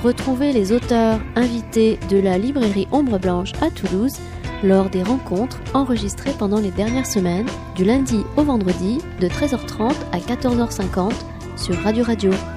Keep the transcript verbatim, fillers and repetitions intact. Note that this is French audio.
Retrouvez les auteurs invités de la librairie Ombre Blanche à Toulouse lors des rencontres enregistrées pendant les dernières semaines, du lundi au vendredi, de treize heures trente à quatorze heures cinquante sur Radio Radio.